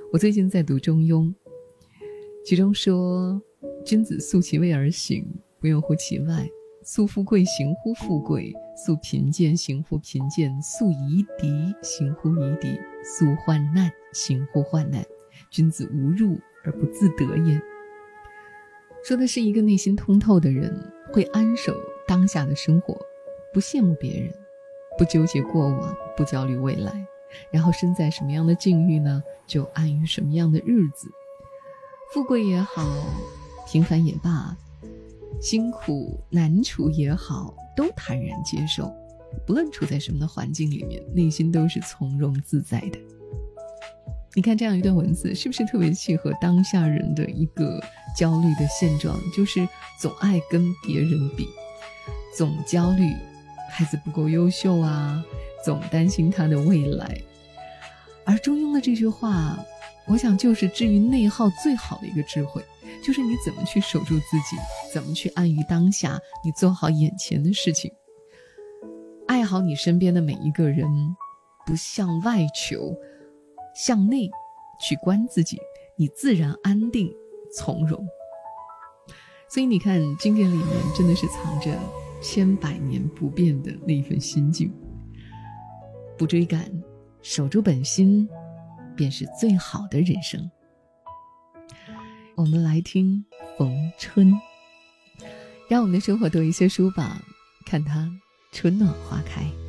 我最近在读中庸，其中说君子素其位而行，不用乎其外，素富贵行乎富贵，素贫贱行乎贫贱，素夷狄行乎夷狄，素患难行乎患难，君子无入而不自得也。说的是一个内心通透的人会安守当下的生活，不羡慕别人，不纠结过往，不焦虑未来，然后身在什么样的境遇呢，就安于什么样的日子。富贵也好，平凡也罢，辛苦难处也好，都坦然接受，不论处在什么的环境里面，内心都是从容自在的。你看这样一段文字是不是特别契合当下人的一个焦虑的现状，就是总爱跟别人比，总焦虑孩子不够优秀啊，总担心他的未来。而中庸的这句话，我想就是治愈内耗最好的一个智慧，就是你怎么去守住自己，怎么去安于当下，你做好眼前的事情，爱好你身边的每一个人，不向外求，向内去观自己，你自然安定从容。所以你看经典里面真的是藏着千百年不变的那份心境，不追赶，守住本心，便是最好的人生。我们来听逢春，让我们的生活多一些书吧，看它春暖花开。